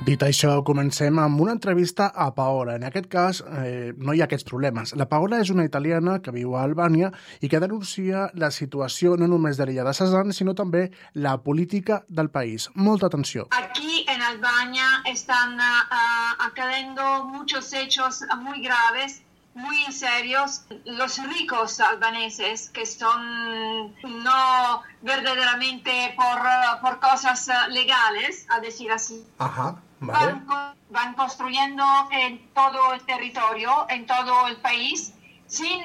Dit això, comencem amb una entrevista a Paola. En aquest cas, no hi ha aquests problemes. La Paola és una italiana que viu a Albània i que denuncia la situació no només de l'illa de Sazan, sinó també la política del país. Molta atenció. Aquí en Albania están accediendo muchos hechos muy graves, muy serios. Los ricos albaneses, que son no verdaderamente por cosas legales, a decir así, Ajá, vale. van construyendo en todo el territorio, en todo el país, sin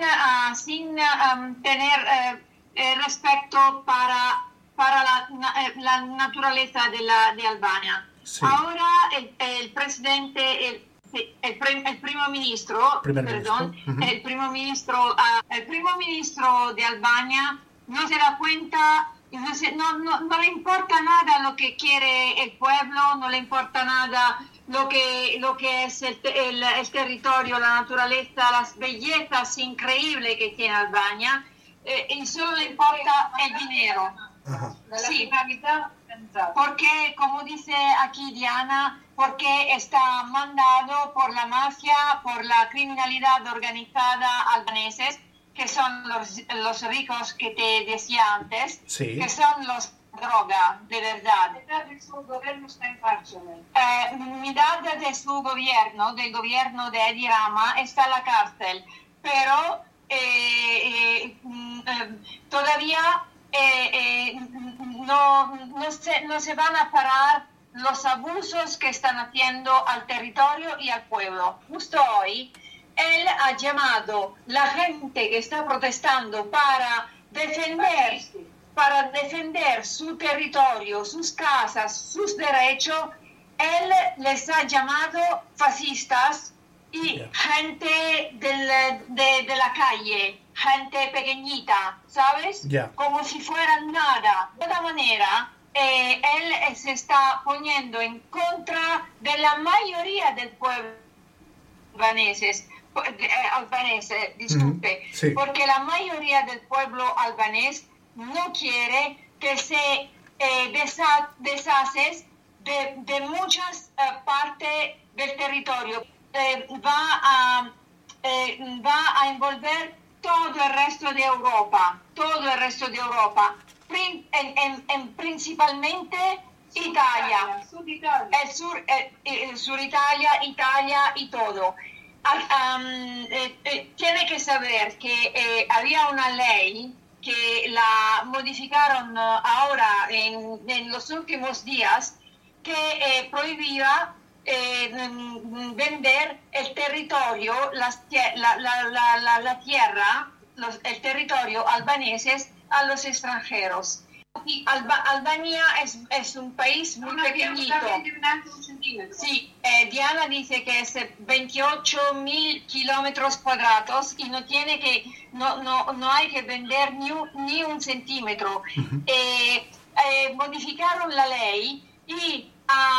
tener respeto para la naturaleza de Albania. Sí. Ahora el presidente, el primer ministro, el primer ministro de Albania no se da cuenta, no le importa nada lo que quiere el pueblo, no le importa nada lo que es el territorio, la naturaleza, las bellezas increíbles que tiene Albania, y solo le importa el dinero. Ajá. Sí, porque, como dice aquí Diana, porque está mandado por la mafia, por la criminalidad organizada albaneses, que son los ricos que te decía antes, sí, que son los droga, de verdad. Mitad de su gobierno, del gobierno de Edi Rama, está en la cárcel, pero todavía no se van a parar los abusos que están haciendo al territorio y al pueblo. Justo hoy, él ha llamado a la gente que está protestando para defender su territorio, sus casas, sus derechos. Él les ha llamado fascistas y gente de la calle, gente pequeñita, ¿sabes? Como si fueran nada. De toda manera, él se está poniendo en contra de la mayoría del pueblo albanés, disculpe, sí, porque la mayoría del pueblo albanés no quiere que se deshaces de muchas partes del territorio. Va a envolver todo el resto de Europa, principalmente Italia, el sur Italia y todo. Tiene que saber que había una ley que la modificaron ahora en los últimos días, que prohibía vender el territorio, la tierra, el territorio albaneses a los extranjeros. Albania es un país muy pequeñito. Sí, Diana dice que es 28.000 kilómetros cuadrados y no hay que vender ni un centímetro. Modificaron la ley y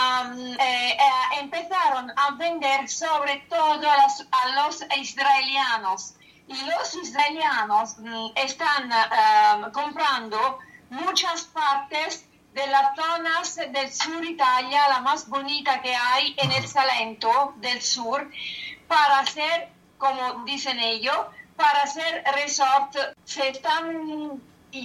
empezaron a vender sobre todo a los israelianos. Y los israelianos están comprando muchas partes de las zonas del sur Italia, la más bonita que hay en el Salento del sur, para hacer, como dicen ellos, para hacer resort. Se están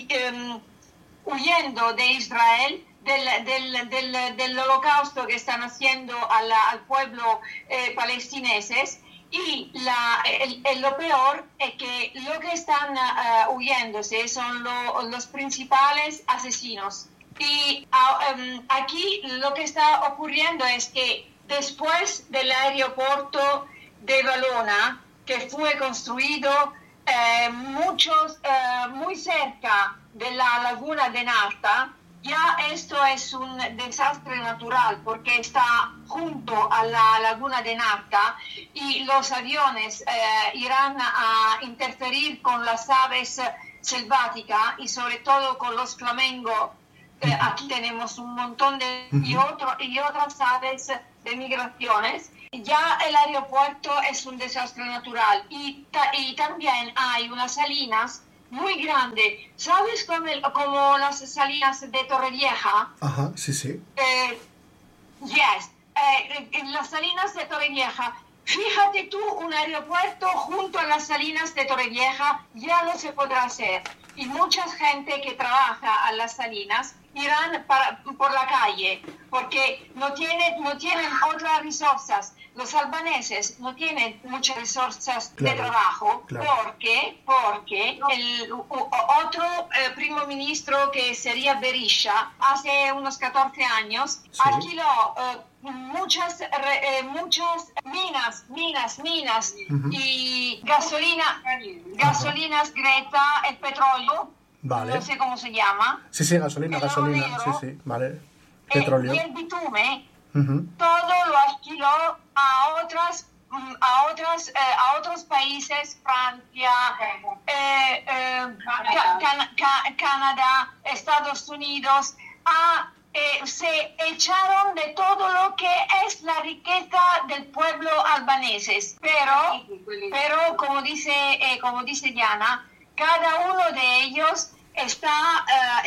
huyendo de Israel, del holocausto que están haciendo al pueblo palestineses. Y lo peor es que lo que están huyéndose son los principales asesinos. Y aquí lo que está ocurriendo es que después del aeropuerto de Valona, que fue construido muy cerca de la laguna de Narta, ya esto es un desastre natural porque está junto a la laguna de Narta y los aviones irán a interferir con las aves selváticas y sobre todo con los flamingos. Aquí tenemos un montón y otras aves de migraciones. Ya el aeropuerto es un desastre natural y también hay unas salinas muy grande. ¿Sabes como las salinas de Torrevieja? Ajá, sí, sí. Yes. en las Salinas de Torrevieja. Fíjate tú, un aeropuerto junto a las Salinas de Torrevieja ya no se podrá hacer. Y mucha gente que trabaja a las Salinas irán por la calle porque no tienen otras resources. Los albaneses no tienen muchas resources de trabajo porque el otro primer ministro, que sería Berisha, hace unos 14 años, alquiló muchas minas y gasolinas Greta, el petróleo, Vale. no sé cómo se llama. Sí, gasolina, sí, vale. Petróleo. Y el bitumen, todo lo alquiló a otros países, Francia, Canadá, Estados Unidos, se echaron de todo lo que es la riqueza del pueblo albaneses. Pero como dice Diana, cada uno de ellos está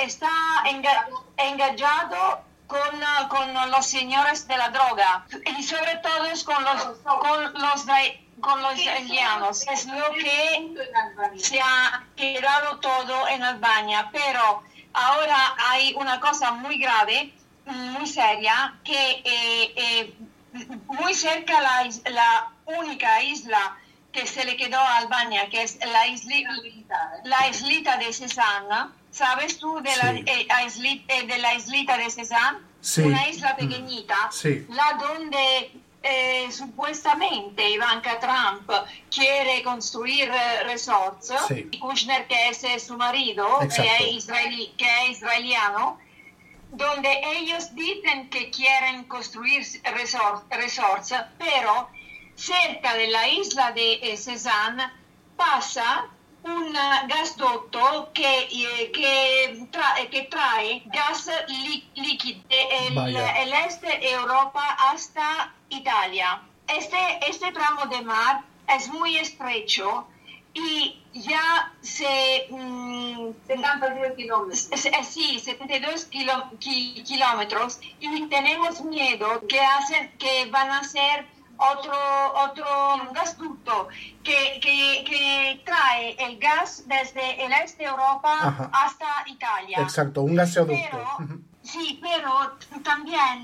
engajado con los señores de la droga, y sobre todo con los israelianos. Es lo que se ha quedado todo en Albania. Pero ahora hay una cosa muy grave, muy seria, que muy cerca la única isla que se le quedó a Albania, que es la islita de Cezanne. ¿Sabes tú de la islita de Cezanne? Sí. Una isla pequeñita, la donde supuestamente Ivanka Trump quiere construir resorts. Kushner, que es su marido, que es israeliano, donde ellos dicen que quieren construir resorts, pero cerca de la isla de Cezanne pasa un gasdotto que trae gas líquido del este de Europa hasta Italia. Este tramo de mar es muy estrecho y ya 72 kilómetros. Sí, 72 kilómetros, y tenemos miedo que van a ser otro gasducto que trae el gas desde el este de Europa hasta Italia. Exacto, un gaseoducto. Pero también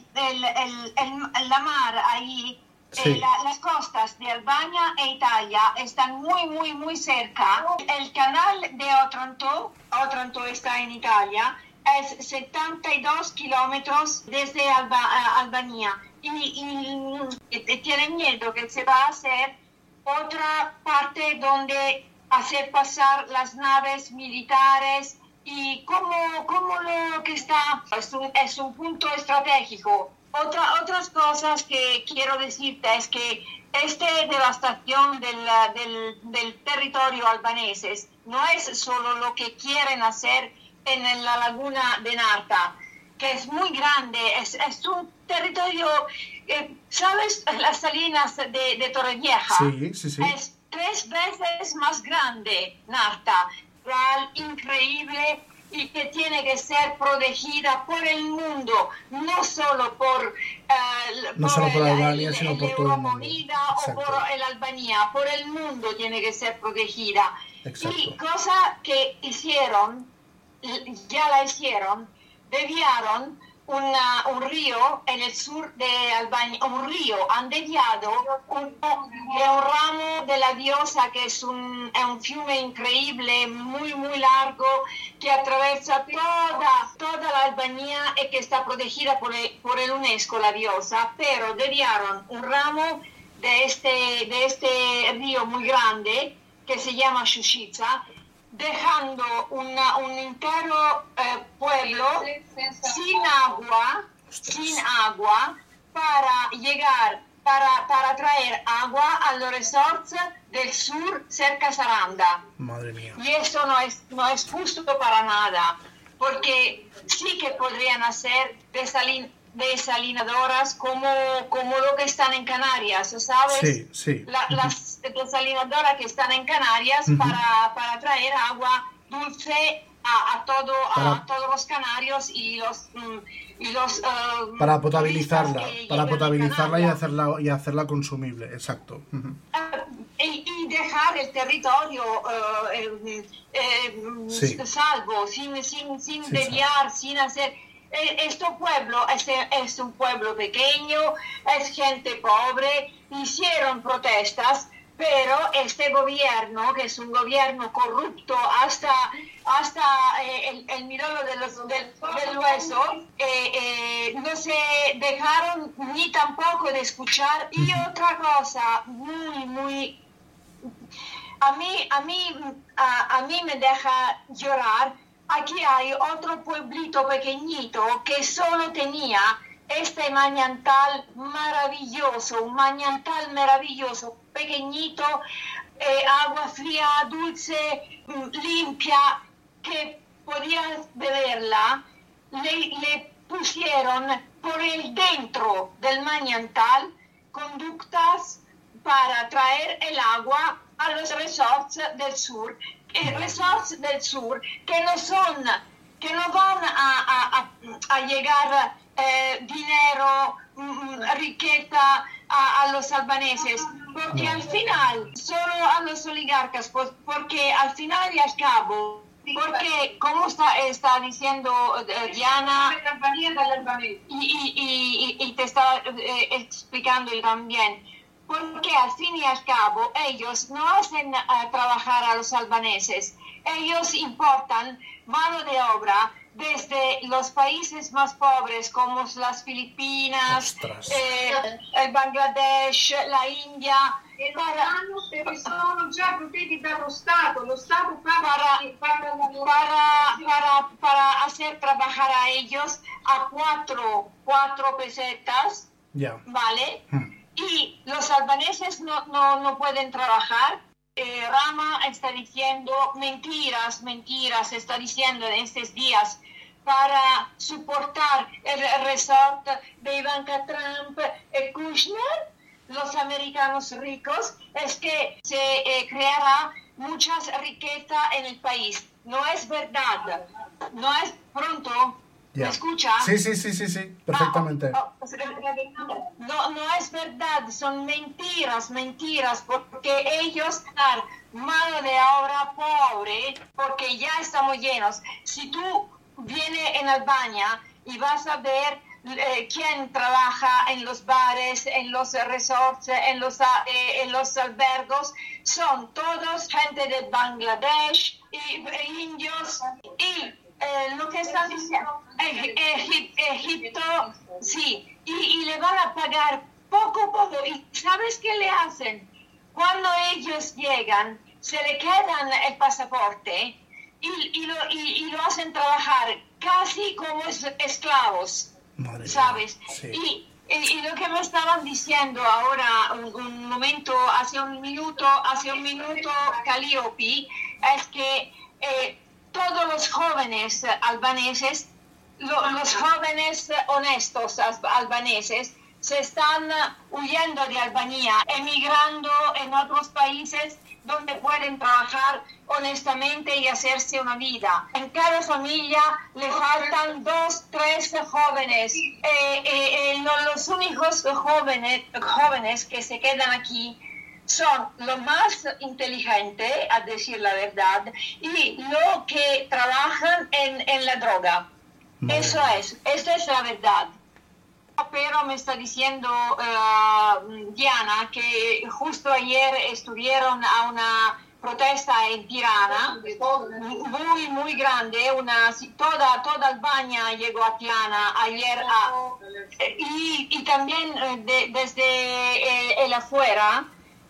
la mar ahí, las costas de Albania e Italia están muy cerca. El canal de Otranto está en Italia, es 72 kilómetros desde Albania. Y tienen miedo que se va a hacer otra parte donde hacer pasar las naves militares, y como lo que está es un punto estratégico. Otras cosas que quiero decirte es que esta devastación del territorio albanés no es solo lo que quieren hacer en la laguna de Narta, que es muy grande, es un territorio, ¿sabes? Las Salinas de Torrevieja. Sí. Es 3 veces más grande, Narta, increíble, y que tiene que ser protegida por el mundo, no solo por Albania, sino por todo el mundo. O por el Albania, por el mundo tiene que ser protegida. Exacto. Y cosa que ya la hicieron, desviaron un río en el sur de Albania, han desviado un ramo de la diosa, que es un fiume increíble, muy largo, que atraviesa toda la Albania y que está protegida por el UNESCO, la diosa, pero desviaron un ramo de este río muy grande, que se llama Shushica, dejando un entero pueblo sin agua para traer agua a los resorts del sur cerca de Saranda. Madre mía. Y eso no es justo para nada, porque sí que podrían hacer desalinadoras como lo que están en Canarias, ¿sabes? Sí. Las desalinadoras que están en Canarias para traer agua dulce a todos los canarios y y los para turistas potabilizarla, que llegan de y hacerla consumible, exacto. y dejar el territorio Sí, salvo, sin sí, desviar, sin hacer... Este pueblo es un pueblo pequeño, es gente pobre, hicieron protestas, pero este gobierno, que es un gobierno corrupto hasta el middle del hueso, no se dejaron ni tampoco de escuchar. Y otra cosa muy a mí me deja llorar. Aquí hay otro pueblito pequeñito que solo tenía este manantial maravilloso, un manantial maravilloso, pequeñito, agua fría, dulce, limpia, que podías beberla. Le pusieron por el dentro del manantial conductas para traer el agua a los resorts del sur, que no van a llegar dinero, riqueza a los albaneses, porque al final, solo a los oligarcas, porque al final y al cabo, porque como está diciendo Diana, y te está explicando también, porque al fin y al cabo ellos no hacen trabajar a los albaneses, ellos importan mano de obra desde los países más pobres como las Filipinas, el Bangladesh, la India, perché sono già protetti dallo Stato para hacer trabajar a ellos a cuatro pesetas, ¿vale? Y los albaneses no pueden trabajar. Rama está diciendo mentiras, está diciendo en estos días para soportar el resort de Ivanka Trump y Kushner, los americanos ricos, es que se creará mucha riqueza en el país. No es verdad, no es pronto. ¿Me escucha? Sí, perfectamente. No es verdad, son mentiras, porque ellos dan mano de obra pobre, porque ya estamos llenos. Si tú vienes en Albania y vas a ver quién trabaja en los bares, en los resorts, en los albergos, son todos gente de Bangladesh y indios y lo que están diciendo, Egipto, sí, y le van a pagar poco, y ¿sabes qué le hacen? Cuando ellos llegan, se le quedan el pasaporte y lo hacen trabajar casi como esclavos, ¿sabes? Sí. Y lo que me estaban diciendo ahora, un momento, hace un minuto, Calliope, es que todos los jóvenes albaneses, los jóvenes honestos albaneses, se están huyendo de Albania, emigrando en otros países donde pueden trabajar honestamente y hacerse una vida. En cada familia le faltan 2, 3 jóvenes. Los únicos jóvenes que se quedan aquí son los más inteligentes, a decir la verdad, y los que trabajan en la droga. Esa es la verdad. Pero me está diciendo Diana que justo ayer estuvieron a una protesta en Tirana, muy grande, toda Albania llegó a Tirana ayer, y también desde el afuera,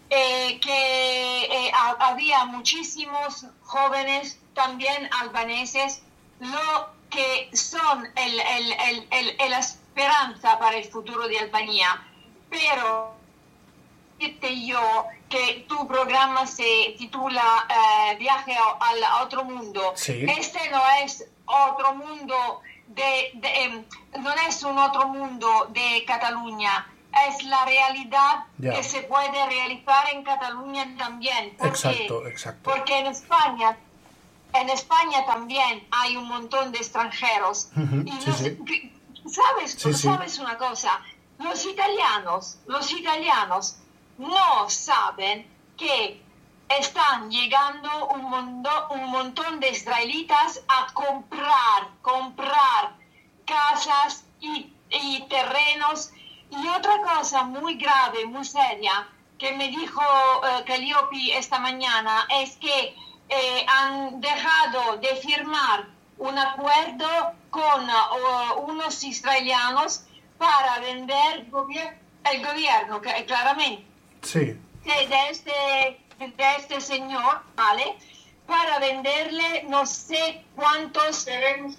que había muchísimos jóvenes también albaneses, lo que son la esperanza para el futuro de Albania. Pero yo que tu programa se titula Viaje al otro mundo. Sí. Este no es otro mundo no es un otro mundo de Cataluña, es la realidad que se puede realizar en Cataluña también. Exacto. Porque en España también hay un montón de extranjeros. Y ¿Sabes una cosa? Los italianos no saben que están llegando un montón de israelitas a comprar casas y terrenos. Y otra cosa muy grave, muy seria, que me dijo Calliope esta mañana, es que han dejado de firmar un acuerdo con unos israelianos para vender el gobierno, claramente. Sí. De este señor, ¿vale? Para venderle no sé cuántos terrenos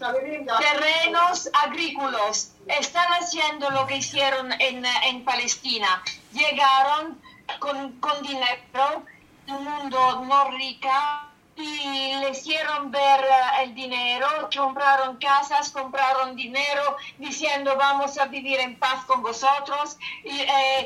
agrícolas. Están haciendo lo que hicieron en Palestina. Llegaron con dinero, el mundo no rica, y le hicieron ver el dinero, compraron casas, compraron dinero, diciendo vamos a vivir en paz con vosotros, y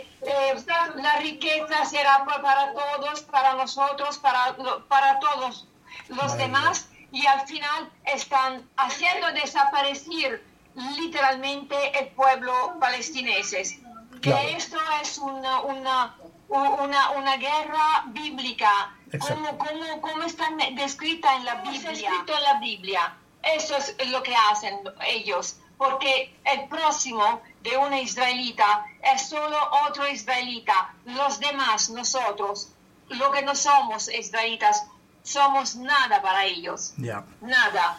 la riqueza será para todos, para nosotros, para todos los demás, y al final están haciendo desaparecer literalmente el pueblo palestinense. Claro. Que esto es una guerra bíblica, como está descrita en la Biblia. Eso es lo que hacen ellos, porque el próximo de una israelita es solo otro israelita. Los demás, nosotros, lo que no somos israelitas, somos nada para ellos. Yeah. Nada.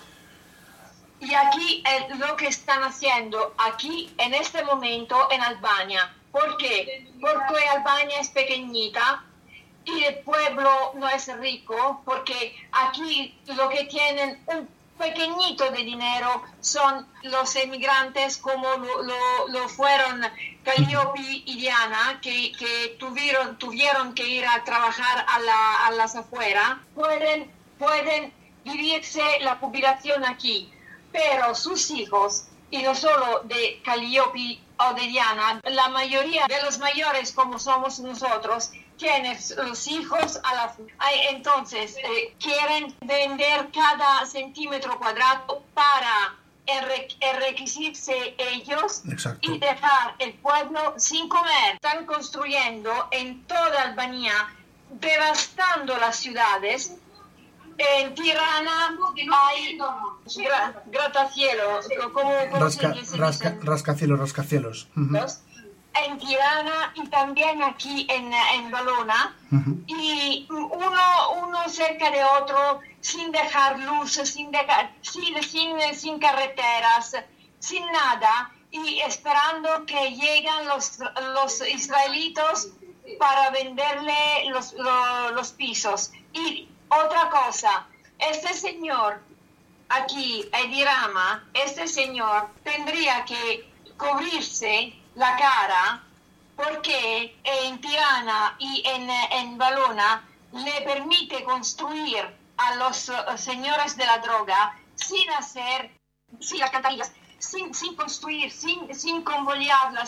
Y aquí lo que están haciendo, aquí en este momento en Albania. ¿Por qué? Porque Albania es pequeñita y el pueblo no es rico, porque aquí lo que tienen un pequeñito de dinero son los emigrantes, como lo fueron Calliope y Diana, que tuvieron que ir a trabajar a las afueras. Pueden vivirse la jubilación aquí, pero sus hijos, y no solo de Calliope o de Diana, la mayoría de los mayores, como somos nosotros, tienen los hijos entonces quieren vender cada centímetro cuadrado para enriquecerse ellos. Exacto. Y dejar el pueblo sin comer. Están construyendo en toda Albania, devastando las ciudades. En Tirana hay gratacielos, rascacielos. Uh-huh. En Tirana y también aquí en Valona. Uh-huh. Y uno cerca de otro, sin dejar luz, sin carreteras, sin nada, y esperando que lleguen los israelitos para venderle los pisos. Y otra cosa, este señor aquí, Edi Rama, este señor tendría que cubrirse la cara, porque en Tirana y en Valona le permite construir a los señores de la droga sin las alcantarillas, sin construir, sin convoyarla,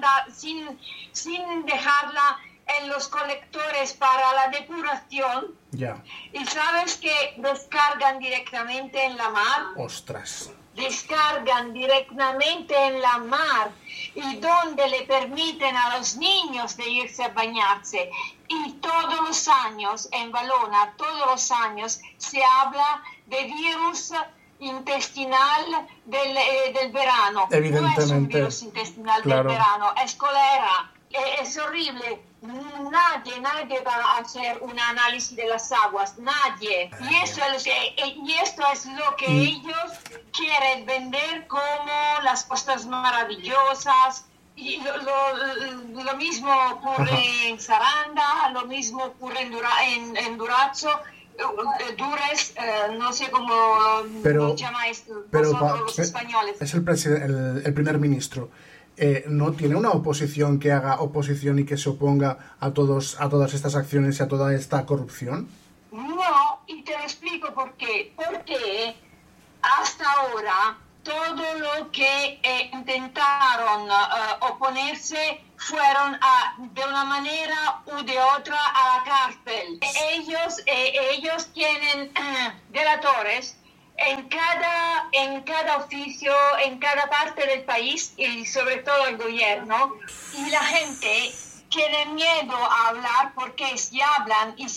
sin dejarla en los colectores para la depuración. Ya. Y sabes que descargan directamente en la mar. Ostras. Descargan directamente en la mar, y donde le permiten a los niños de irse a bañarse. Y todos los años en Valona, todos los años se habla de virus intestinal del verano. Evidentemente. No es un virus intestinal, claro, del verano, es cólera. Es horrible. Nadie va a hacer un análisis de las aguas, nadie. Y esto es lo que ellos quieren vender como las costas maravillosas. Y lo mismo ocurre en Saranda, lo mismo ocurre en Durazzo. Dures, no sé cómo lo llamáis vosotros los españoles. Es el primer ministro. ¿No tiene una oposición que haga oposición y que se oponga a todas estas acciones y a toda esta corrupción? No, y te lo explico por qué. Porque hasta ahora todo lo que intentaron oponerse fueron de una manera u de otra a la cárcel. Ellos tienen delatores en cada oficio, en cada parte del país y sobre todo el gobierno. Y la gente tiene miedo a hablar porque si hablan y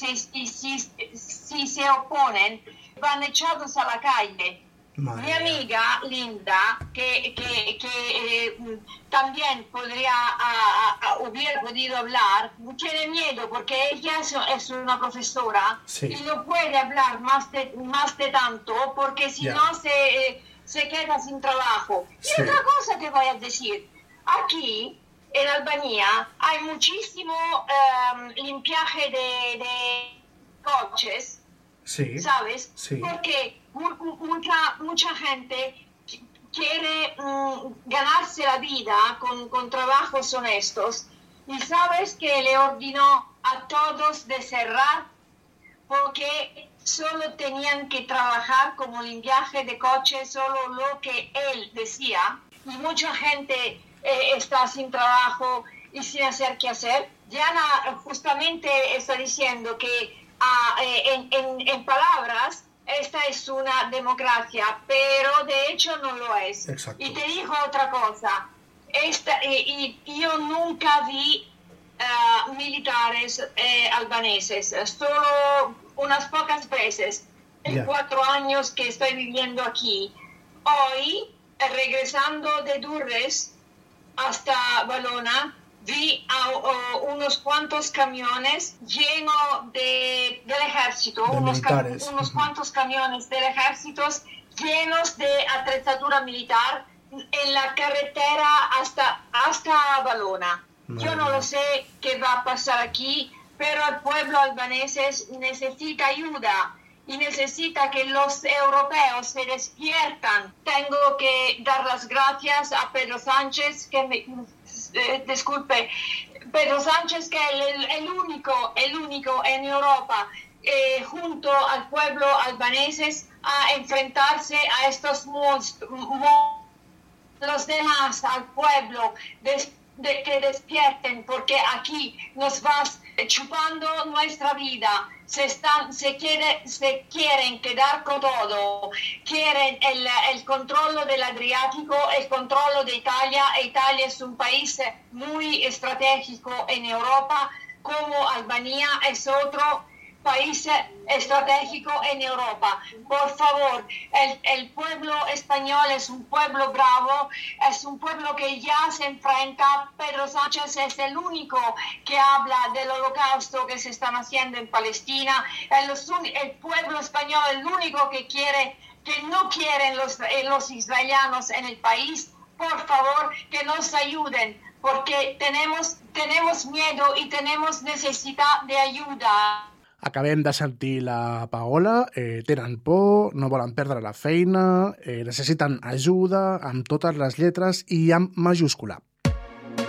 si se oponen, van echados a la calle. Madre Mi mía. amiga Linda, que también hubiera podido hablar, tiene miedo porque ella es una profesora Sí. y no puede hablar más de tanto porque si Ya. no se queda sin trabajo. Sí. Y otra cosa que voy a decir, aquí en Albania hay muchísimo limpiaje de coches, Sí. ¿sabes? Sí. Porque mucha gente quiere ganarse la vida con trabajos honestos y sabes que le ordenó a todos de cerrar porque solo tenían que trabajar como limpiaje de coches, solo lo que él decía. Y mucha gente está sin trabajo y sin hacer qué hacer. Diana justamente está diciendo que en palabras esta es una democracia, pero de hecho no lo es. Exacto. Y te digo otra cosa, yo nunca vi militares albaneses, solo unas pocas veces en Ya. 4 años que estoy viviendo aquí. Hoy, regresando de Durres hasta Valona, vi unos cuantos camiones llenos del ejército, De militares. unos cuantos camiones del ejército llenos de atrezatura militar en la carretera hasta Valona. Yo no lo sé qué va a pasar aquí, pero el pueblo albanés necesita ayuda y necesita que los europeos se despiertan. Tengo que dar las gracias a Pedro Sánchez, Pedro Sánchez, que es el único en Europa, junto al pueblo albanés, a enfrentarse a estos monstruos. Los demás, al pueblo, que despierten, porque aquí nos vas chupando nuestra vida. Se quieren quedar con todo. Quieren el control del Adriático, el control de Italia. Italia es un país muy estratégico en Europa, como Albania es otro país estratégico en Europa. Por favor, el pueblo español es un pueblo bravo, es un pueblo que ya se enfrenta. Pedro Sánchez es el único que habla del holocausto que se están haciendo en Palestina. El pueblo español es el único que no quieren los israelianos en el país. Por favor, que nos ayuden, porque tenemos miedo y tenemos necesidad de ayuda. Acabem de sentir la Paola, tenen por, no volen perdre la feina, necessiten ajuda amb totes les lletres i amb majúscula.